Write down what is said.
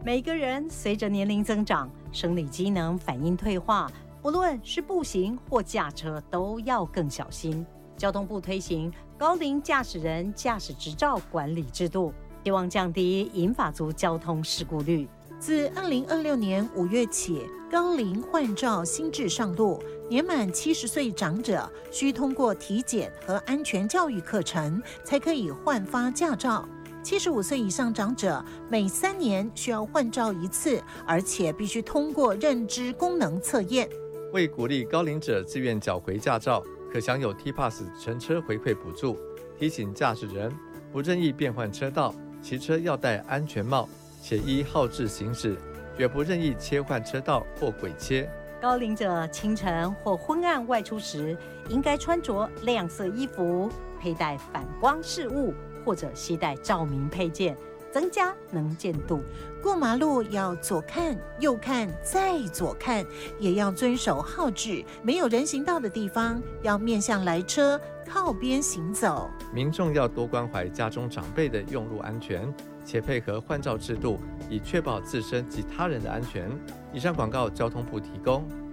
每个人随着年龄增长，生理机能反应退化，不论是步行或驾车，都要更小心。交通部推行高龄驾驶人驾驶执照管理制度，希望降低银发族交通事故率。 自2026年5月起，高龄换照新制上路，年满70岁长者需通过体检和安全教育课程，才可以换发驾照。75岁以上长者每3年需要换照一次，而且必须通过认知功能测验。 为鼓励高龄者自愿缴回驾照，可享有 T-Pass 乘车回馈补助。提醒驾驶人不任意变换车道，骑车要戴安全帽，且依号志行驶，绝不任意切换车道或轨切。 高龄者清晨或昏暗外出时，应该穿着亮色衣服，佩戴反光饰物，或者携带照明配件，增加能见度。 过马路要左看右看再左看，也要遵守号志，没有人行道的地方要面向来车，靠边行走。 民众要多关怀家中长辈的用路安全，且配合换照制度，以确保自身及他人的安全。以上广告交通部提供。